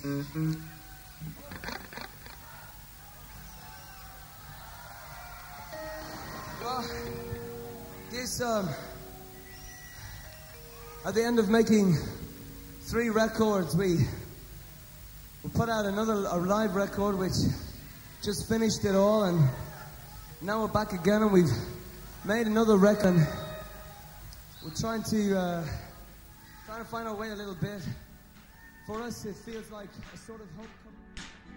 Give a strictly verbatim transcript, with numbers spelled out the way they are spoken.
Well, this, um, at the end of making three records, we, we put out another a live record which just finished it all, and now we're back again and we've made another record. We're trying to uh, trying to find our way a little bit. For us, it feels like a sort of homecoming.